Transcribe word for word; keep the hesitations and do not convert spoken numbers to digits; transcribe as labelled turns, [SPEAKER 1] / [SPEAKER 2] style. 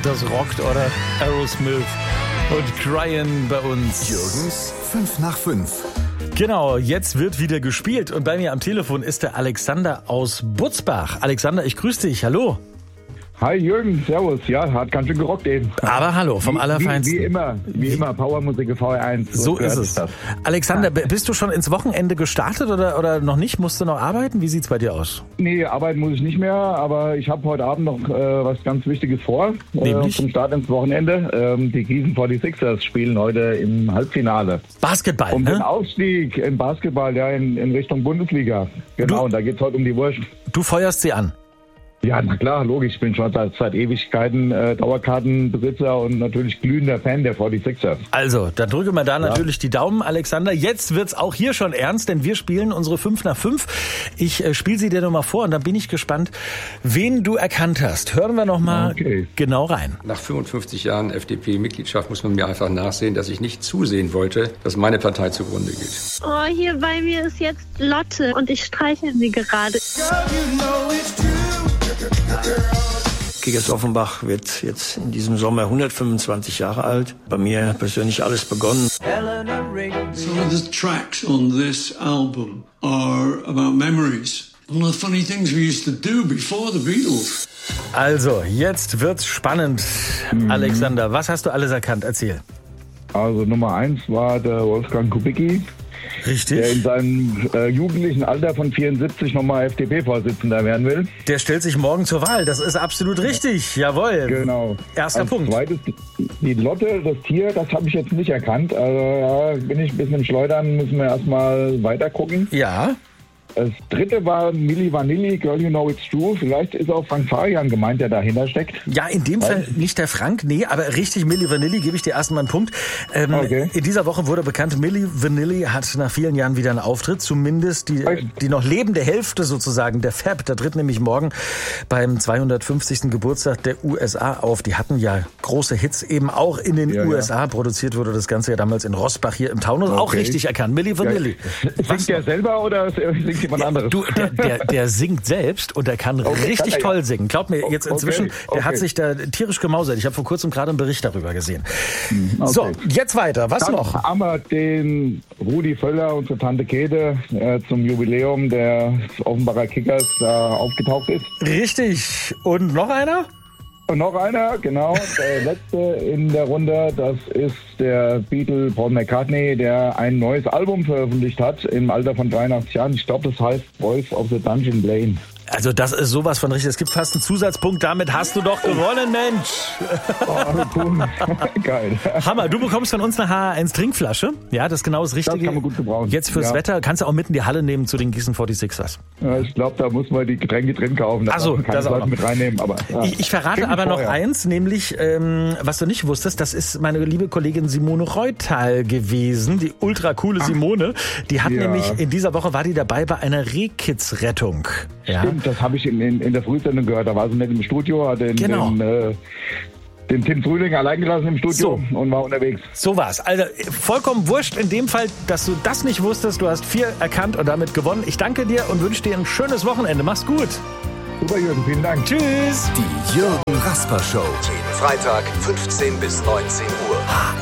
[SPEAKER 1] das rockt, oder? Aerosmith und Crying bei uns.
[SPEAKER 2] Jürgens fünf nach fünf.
[SPEAKER 1] Genau, jetzt wird wieder gespielt und bei mir am Telefon ist der Alexander aus Butzbach. Alexander, ich grüße dich, hallo.
[SPEAKER 3] Hi Jürgen, servus. Ja, hat ganz schön gerockt eben.
[SPEAKER 1] Aber hallo, vom
[SPEAKER 3] wie,
[SPEAKER 1] Allerfeinsten.
[SPEAKER 3] Wie, wie immer, wie immer, Powermusik V R eins.
[SPEAKER 1] So ist es.
[SPEAKER 3] Das.
[SPEAKER 1] Alexander, bist du schon ins Wochenende gestartet oder, oder noch nicht? Musst du noch arbeiten? Wie sieht's bei dir aus?
[SPEAKER 3] Nee, arbeiten muss ich nicht mehr, aber ich habe heute Abend noch äh, was ganz Wichtiges vor. Äh, zum Start ins Wochenende. Ähm, die Gießen forty-sixers spielen heute im Halbfinale.
[SPEAKER 1] Basketball,
[SPEAKER 3] Um
[SPEAKER 1] ne?
[SPEAKER 3] den Aufstieg im Basketball, ja, in, in Richtung Bundesliga. Genau,
[SPEAKER 1] Du-
[SPEAKER 3] und da geht's heute um die Wurst.
[SPEAKER 1] Du feuerst sie an.
[SPEAKER 3] Ja, na klar, logisch. Ich bin schon seit, seit Ewigkeiten äh, Dauerkartenbesitzer und natürlich glühender Fan der forty-sixers.
[SPEAKER 1] Also, dann drücke mal da natürlich die Daumen, Alexander. Jetzt wird's auch hier schon ernst, denn wir spielen unsere fünf nach fünf. Ich äh, spiele sie dir nochmal vor und dann bin ich gespannt, wen du erkannt hast. Hören wir nochmal
[SPEAKER 3] Okay.
[SPEAKER 1] genau rein.
[SPEAKER 4] Nach fünfundfünfzig Jahren F D P-Mitgliedschaft muss man mir einfach nachsehen, dass ich nicht zusehen wollte, dass meine Partei zugrunde geht.
[SPEAKER 5] Oh, hier bei mir ist jetzt Lotte und ich streiche sie gerade.
[SPEAKER 6] Kickers Offenbach wird jetzt in diesem Sommer hundertfünfundzwanzig Jahre alt. Bei mir persönlich alles begonnen.
[SPEAKER 7] Some of the tracks on this album are about memories. All the funny things we used to do before the Beatles.
[SPEAKER 1] Also, jetzt wird's spannend. Alexander, was hast du alles erkannt? Erzähl.
[SPEAKER 3] Also Nummer eins war der Wolfgang Kubicki, der in
[SPEAKER 1] Richtig.
[SPEAKER 3] seinem äh, jugendlichen Alter von vierundsiebzig nochmal F D P-Vorsitzender werden will.
[SPEAKER 1] Der stellt sich morgen zur Wahl. Das ist absolut richtig. Jawohl.
[SPEAKER 3] Genau.
[SPEAKER 1] Erster
[SPEAKER 3] Als
[SPEAKER 1] Punkt.
[SPEAKER 3] Zweites, die Lotte, das Tier, das habe ich jetzt nicht erkannt. Also ja, bin ich ein bisschen im Schleudern, müssen wir erstmal weiter gucken.
[SPEAKER 1] Ja.
[SPEAKER 3] Das dritte war Milli Vanilli, Girl You Know It's True. Vielleicht ist auch Frank Farian gemeint, der dahinter steckt.
[SPEAKER 1] Ja, in dem Fall nicht der Frank, nee, aber richtig, Milli Vanilli, gebe ich dir erstmal einen Punkt. Ähm,
[SPEAKER 3] Okay.
[SPEAKER 1] In dieser Woche wurde bekannt, Milli Vanilli hat nach vielen Jahren wieder einen Auftritt, zumindest die,
[SPEAKER 3] Echt?
[SPEAKER 1] die noch lebende Hälfte sozusagen, der Fab, der tritt nämlich morgen beim zweihundertfünfzigsten Geburtstag der U S A auf. Die hatten ja große Hits, eben auch in den
[SPEAKER 3] Ja,
[SPEAKER 1] U S A. Produziert wurde das Ganze ja damals in Rossbach hier im Taunus. Auch
[SPEAKER 3] Okay.
[SPEAKER 1] richtig erkannt, Milli Vanilli.
[SPEAKER 3] Singt der selber oder singt jemand anderes?
[SPEAKER 1] Du, der, der, der singt selbst und der kann
[SPEAKER 3] Okay,
[SPEAKER 1] richtig
[SPEAKER 3] kann er,
[SPEAKER 1] toll
[SPEAKER 3] ja.
[SPEAKER 1] singen. Glaub mir, jetzt
[SPEAKER 3] Okay,
[SPEAKER 1] inzwischen, der
[SPEAKER 3] okay.
[SPEAKER 1] hat sich da tierisch gemausert. Ich habe vor kurzem gerade einen Bericht darüber gesehen.
[SPEAKER 3] okay.
[SPEAKER 1] So, jetzt weiter. Was
[SPEAKER 3] Dann
[SPEAKER 1] noch?
[SPEAKER 3] haben wir den Rudi Völler, unsere Tante Käthe, äh, zum Jubiläum der Offenbacher Kickers da aufgetaucht ist.
[SPEAKER 1] Richtig. Und noch einer?
[SPEAKER 3] Und noch einer, genau, der letzte in der Runde, das ist der Beatle Paul McCartney, der ein neues Album veröffentlicht hat im Alter von dreiundachtzig Jahren. Ich glaube, das heißt Voice of the Dungeon Lane.
[SPEAKER 1] Also das ist sowas von richtig. Es gibt fast einen Zusatzpunkt. Damit hast du doch gewonnen, Mensch.
[SPEAKER 3] Oh, cool. Geil.
[SPEAKER 1] Hammer. Du bekommst von uns eine H A eins Trinkflasche. Ja, das ist genau das Richtige.
[SPEAKER 3] Das kann man gut gebrauchen.
[SPEAKER 1] Jetzt fürs
[SPEAKER 3] Ja.
[SPEAKER 1] Wetter. Kannst du auch mit in die Halle nehmen zu den Gießen forty-sixers.
[SPEAKER 3] Ja, ich glaube, da muss man die Getränke drin kaufen. Da
[SPEAKER 1] Ach so,
[SPEAKER 3] darf man keine
[SPEAKER 1] das auch
[SPEAKER 3] Leute
[SPEAKER 1] noch.
[SPEAKER 3] mit reinnehmen. Aber, ja.
[SPEAKER 1] Ich, ich verrate
[SPEAKER 3] Trink
[SPEAKER 1] aber noch
[SPEAKER 3] vorher.
[SPEAKER 1] eins, nämlich, ähm, was du nicht wusstest, das ist meine liebe Kollegin Simone Reutal gewesen, die ultra coole Simone. Die hat
[SPEAKER 3] Ja.
[SPEAKER 1] nämlich, in dieser Woche war die dabei bei einer Rehkitzrettung. Ja.
[SPEAKER 3] Stimmt, das habe ich in, in, in der Frühsendung gehört. Da war sie nicht im Studio, hat den,
[SPEAKER 1] Genau.
[SPEAKER 3] den, äh, den Tim Trüling allein gelassen im Studio
[SPEAKER 1] So.
[SPEAKER 3] und war unterwegs.
[SPEAKER 1] So war's. Also vollkommen wurscht in dem Fall, dass du das nicht wusstest. Du hast vier erkannt und damit gewonnen. Ich danke dir und wünsche dir ein schönes Wochenende. Mach's gut.
[SPEAKER 3] Super, Jürgen, vielen Dank.
[SPEAKER 1] Tschüss.
[SPEAKER 2] Die Jürgen Rasper Show.
[SPEAKER 8] Jeden Freitag fünfzehn bis neunzehn Uhr.